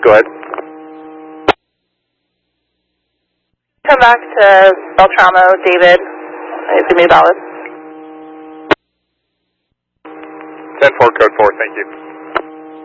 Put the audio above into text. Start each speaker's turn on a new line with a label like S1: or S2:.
S1: Go ahead.
S2: Come back to Beltramo, David. It's going to be valid.
S1: 10-4, code 4, thank you.